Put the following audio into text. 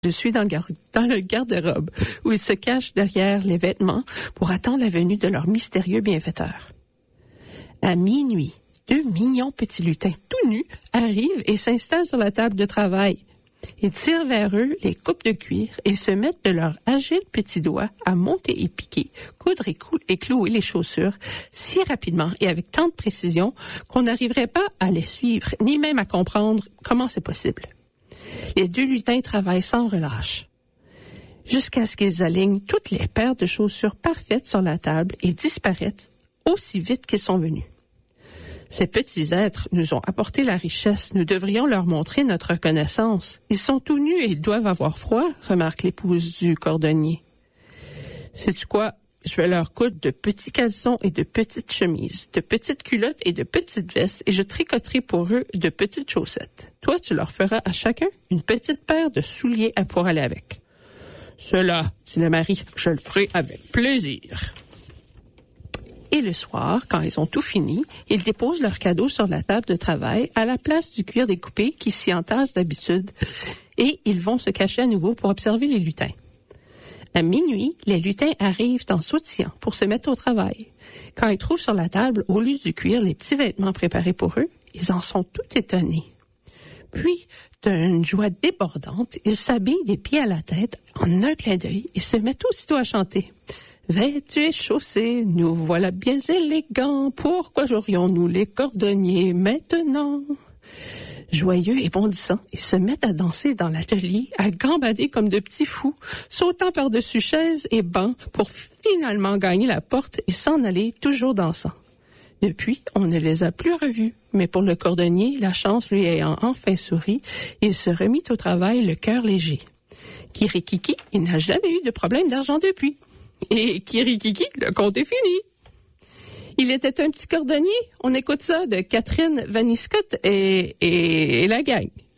Je suis dans le garde-robe, où ils se cachent derrière les vêtements pour attendre la venue de leur mystérieux bienfaiteur. À minuit, 2 mignons petits lutins tout nus arrivent et s'installent sur la table de travail. Ils tirent vers eux les coupes de cuir et se mettent de leurs agiles petits doigts à monter et piquer, coudre et clouer les chaussures si rapidement et avec tant de précision qu'on n'arriverait pas à les suivre, ni même à comprendre comment c'est possible. Les 2 lutins travaillent sans relâche, jusqu'à ce qu'ils alignent toutes les paires de chaussures parfaites sur la table et disparaissent aussi vite qu'ils sont venus. Ces petits êtres nous ont apporté la richesse. Nous devrions leur montrer notre reconnaissance. Ils sont tout nus et ils doivent avoir froid, remarque l'épouse du cordonnier. Sais-tu quoi? Je vais leur coudre de petits caleçons et de petites chemises, de petites culottes et de petites vestes, et je tricoterai pour eux de petites chaussettes. Toi, tu leur feras à chacun une petite paire de souliers à pour aller avec. Cela, dit le mari, je le ferai avec plaisir. Et le soir, quand ils ont tout fini, ils déposent leurs cadeaux sur la table de travail à la place du cuir découpé qui s'y entasse d'habitude, et ils vont se cacher à nouveau pour observer les lutins. À minuit, les lutins arrivent en sautillant pour se mettre au travail. Quand ils trouvent sur la table, au lieu du cuir, les petits vêtements préparés pour eux, ils en sont tout étonnés. Puis, d'une joie débordante, ils s'habillent des pieds à la tête en un clin d'œil et se mettent aussitôt à chanter. « Vêtus et chaussés, nous voilà bien élégants, pourquoi jouerions-nous les cordonniers maintenant ?» Joyeux et bondissants, ils se mettent à danser dans l'atelier, à gambader comme de petits fous, sautant par-dessus chaises et bancs pour finalement gagner la porte et s'en aller toujours dansant. Depuis, on ne les a plus revus, mais pour le cordonnier, la chance lui ayant enfin souri, il se remit au travail le cœur léger. Kirikiki, il n'a jamais eu de problème d'argent depuis. Et Kirikiki, le conte est fini. Il était un petit cordonnier. On écoute ça de Catherine Vaniscott et la gang.